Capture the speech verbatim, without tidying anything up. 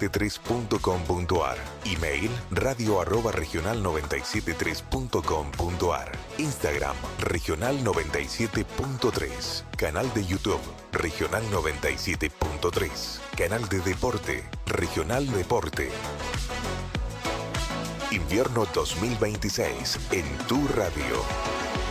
siete tres punto com punto ar. Email radio arroba regional noventa y siete tres punto com punto ar. Instagram regional noventa y siete punto tres. Canal de YouTube Regional noventa y siete punto tres. Canal de Deporte Regional Deporte. Invierno dos mil veintiséis en tu radio.